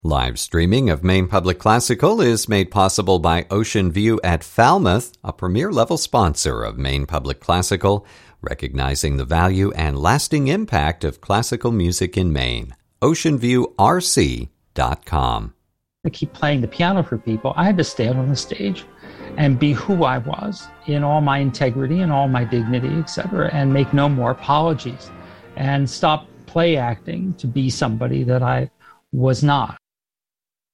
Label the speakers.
Speaker 1: Live streaming of Maine Public Classical is made possible by Ocean View at Falmouth, a premier-level sponsor of Maine Public Classical, recognizing the value and lasting impact of classical music in Maine. OceanViewRC.com.
Speaker 2: To keep playing the piano for people, I had to stand on the stage and be who I was in all my integrity and all my dignity, etc., and make no more apologies and stop play acting to be somebody that I was not.